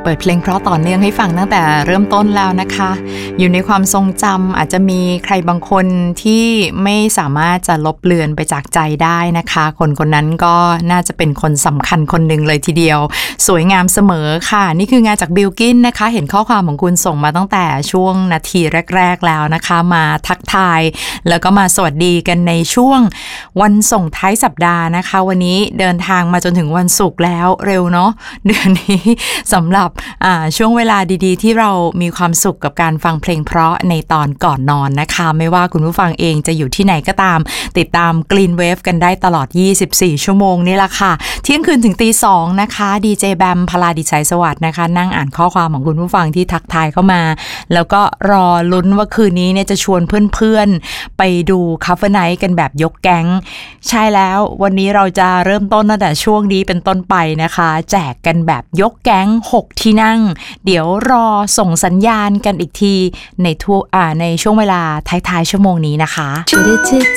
ปิดเพลงเพราะต่อเนื่องให้ฟังตั้งแต่เริ่มต้นแล้วนะคะอยู่ในความทรงจำอาจจะมีใครบางคนที่ไม่สามารถจะลบเลือนไปจากใจได้นะคะคนคนนั้นก็น่าจะเป็นคนสำคัญคนหนึ่งเลยทีเดียวสวยงามเสมอค่ะนี่คืองานจากบิลกินนะคะเห็นข้อความของคุณส่งมาตั้งแต่ช่วงนาทีแรกๆแล้วนะคะมาทักทายแล้วก็มาสวัสดีกันในช่วงวันส่งท้ายสัปดาห์นะคะวันนี้เดินทางมาจนถึงวันศุกร์แล้วเร็วเนาะเดือนนี้สำหรับช่วงเวลาดีๆที่เรามีความสุขกับการฟังเพลงเพราะในตอนก่อนนอนนะคะไม่ว่าคุณผู้ฟังเองจะอยู่ที่ไหนก็ตามติดตาม Green Wave กันได้ตลอด24ชั่วโมงนี่แหละค่ะเที่ยงคืนถึงตีสองนะคะดีเจแบมพลาดิชัยสวัสดิ์นะคะนั่งอ่านข้อความของคุณผู้ฟังที่ทักทายเข้ามาแล้วก็รอลุ้นว่าคืนนี้เนี่ยจะชวนเพื่อนๆไปดูคัฟเวอร์ไนท์กันแบบยกแก๊งใช่แล้ววันนี้เราจะเริ่มต้นตั้งแต่ช่วงนี้เป็นต้นไปนะคะแจกกันแบบยกแก๊ง6ที่นั่งเดี๋ยวรอส่งสัญญาณกันอีกทีในช่วงเวลาท้ายๆชั่วโมงนี้นะคะ